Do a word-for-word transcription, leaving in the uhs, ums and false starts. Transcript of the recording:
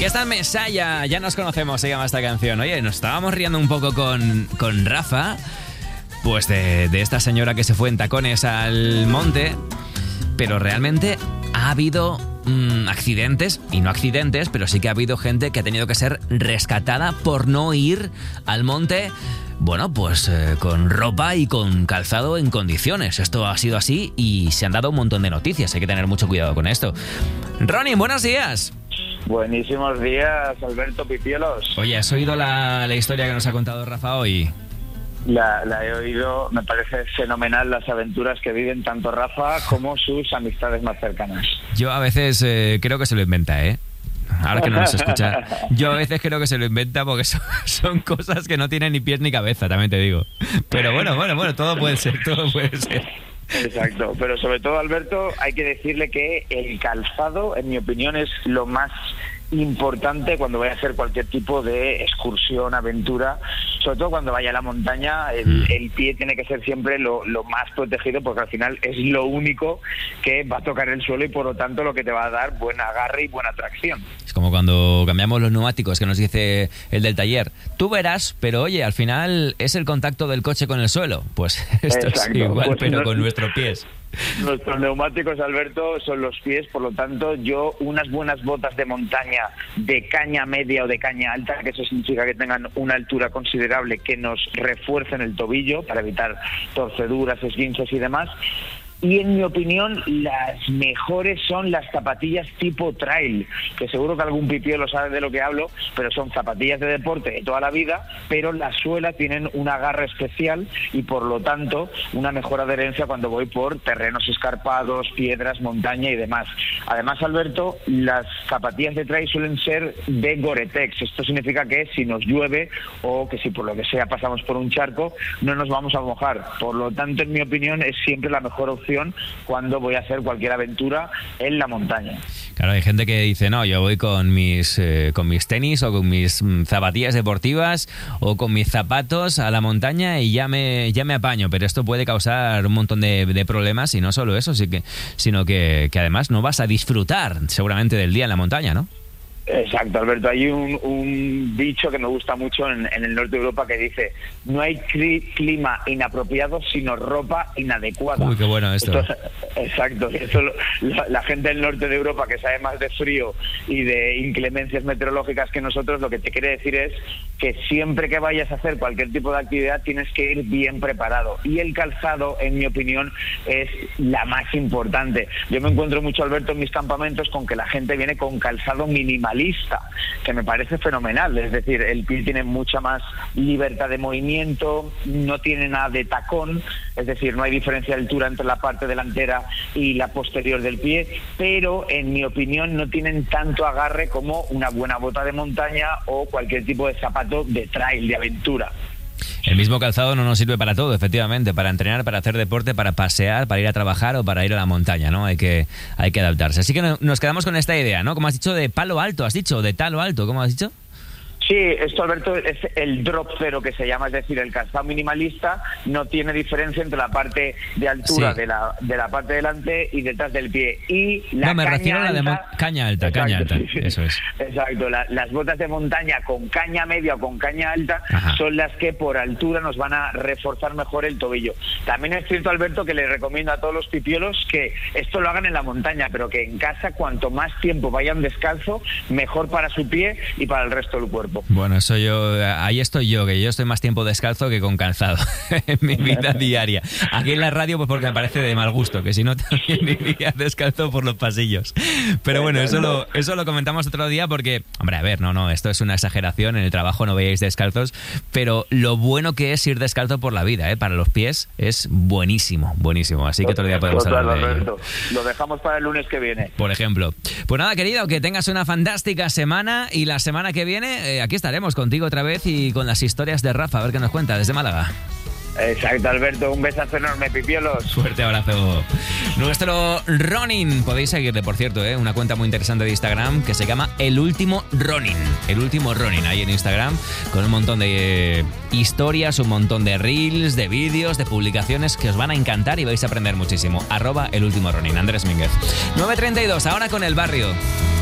Aquí está Mesaya, ya nos conocemos, se llama esta canción. Oye, nos estábamos riendo un poco con, con Rafa, pues de, de esta señora que se fue en tacones al monte, pero realmente ha habido mmm, accidentes, y no accidentes, pero sí que ha habido gente que ha tenido que ser rescatada por no ir al monte, bueno, pues eh, con ropa y con calzado en condiciones. Esto ha sido así y se han dado un montón de noticias, hay que tener mucho cuidado con esto. Ronin, buenos días. Buenísimos días, Alberto Pipielos. Oye, ¿has oído la, la historia que nos ha contado Rafa hoy? La, la he oído, me parece fenomenal las aventuras que viven tanto Rafa como sus amistades más cercanas. Yo a veces eh, creo que se lo inventa, ¿eh? Ahora que no nos escucha, yo a veces creo que se lo inventa porque son, son cosas que no tienen ni pies ni cabeza, también te digo. Pero bueno, bueno, bueno, todo puede ser, todo puede ser. Exacto, pero sobre todo, Alberto, hay que decirle que el calzado, en mi opinión, es lo más importante cuando vaya a hacer cualquier tipo de excursión, aventura, sobre todo cuando vaya a la montaña. El, el pie tiene que ser siempre lo, lo más protegido, porque al final es lo único que va a tocar el suelo y por lo tanto lo que te va a dar buen agarre y buena tracción. Es como cuando cambiamos los neumáticos, que nos dice el del taller, tú verás, pero oye, al final es el contacto del coche con el suelo. Pues esto Exacto. es igual, pues pero no, con nuestros pies. Nuestros neumáticos, Alberto, son los pies, por lo tanto yo unas buenas botas de montaña de caña media o de caña alta, que eso significa que tengan una altura considerable, que nos refuercen el tobillo para evitar torceduras, esguinces y demás. Y en mi opinión, las mejores son las zapatillas tipo trail, que seguro que algún pipiolo sabe de lo que hablo, pero son zapatillas de deporte de toda la vida, pero las suelas tienen un agarre especial y por lo tanto una mejor adherencia cuando voy por terrenos escarpados, piedras, montaña y demás. Además, Alberto, las zapatillas de trail suelen ser de Gore-Tex. Esto significa que si nos llueve o que si por lo que sea pasamos por un charco, no nos vamos a mojar. Por lo tanto, en mi opinión, es siempre la mejor opción cuando voy a hacer cualquier aventura en la montaña. Claro, hay gente que dice, no, yo voy con mis eh, con mis tenis o con mis mm, zapatillas deportivas o con mis zapatos a la montaña y ya me ya me apaño, pero esto puede causar un montón de, de problemas y no solo eso, sí que, sino que, que además no vas a disfrutar seguramente del día en la montaña, ¿no? Exacto, Alberto. Hay un, un dicho que me gusta mucho en, en el norte de Europa que dice: no hay cli- clima inapropiado, sino ropa inadecuada. Uy, qué bueno esto. Esto exacto. Eso, la, la gente del norte de Europa, que sabe más de frío y de inclemencias meteorológicas que nosotros, lo que te quiere decir es que siempre que vayas a hacer cualquier tipo de actividad tienes que ir bien preparado. Y el calzado, en mi opinión, es la más importante. Yo me encuentro mucho, Alberto, en mis campamentos con que la gente viene con calzado minimal, que me parece fenomenal. Es decir, el pie tiene mucha más libertad de movimiento, no tiene nada de tacón, es decir, no hay diferencia de altura entre la parte delantera y la posterior del pie, pero en mi opinión no tienen tanto agarre como una buena bota de montaña o cualquier tipo de zapato de trail, de aventura. El mismo calzado no nos sirve para todo, efectivamente, para entrenar, para hacer deporte, para pasear, para ir a trabajar o para ir a la montaña, ¿no? Hay que, hay que adaptarse. Así que nos quedamos con esta idea, ¿no? Como has dicho, de palo alto, has dicho, de talo alto, ¿cómo has dicho? Sí, esto, Alberto, es el drop cero que se llama, es decir, el calzado minimalista no tiene diferencia entre la parte de altura sí. de la de la parte delante y detrás del pie. Y la no, me caña refiero a la de mon- caña alta, exacto, caña alta, sí, sí. Eso es. Exacto, la, las botas de montaña con caña media o con caña alta Ajá. son las que por altura nos van a reforzar mejor el tobillo. También es cierto, Alberto, que le recomiendo a todos los pipiolos que esto lo hagan en la montaña, pero que en casa cuanto más tiempo vayan descalzo, mejor para su pie y para el resto del cuerpo. Bueno, eso yo, ahí estoy yo, que yo estoy más tiempo descalzo que con calzado en mi vida diaria. Aquí en la radio, pues porque me parece de mal gusto, que si no también iría descalzo por los pasillos. Pero bueno, eso lo, eso lo comentamos otro día porque, hombre, a ver, no, no, esto es una exageración, en el trabajo no veáis descalzos, pero lo bueno que es ir descalzo por la vida, ¿eh? Para los pies es buenísimo, buenísimo. Así que otro día podemos Total, hablar de Alberto. ello. Lo dejamos para el lunes que viene. Por ejemplo. Pues nada, querido, que tengas una fantástica semana y la semana que viene eh, aquí estaremos contigo otra vez y con las historias de Rafa, a ver qué nos cuenta desde Málaga. Exacto, Alberto, un besazo enorme, pipiolos. Fuerte abrazo. Nuestro Ronin, podéis seguirle, por cierto, ¿eh? Una cuenta muy interesante de Instagram que se llama El Último Ronin. El Último Ronin, ahí en Instagram, con un montón de eh, historias, un montón de reels, de vídeos, de publicaciones que os van a encantar y vais a aprender muchísimo. Arroba El Último Ronin. Andrés Mínguez. nueve treinta y dos, ahora con El Barrio.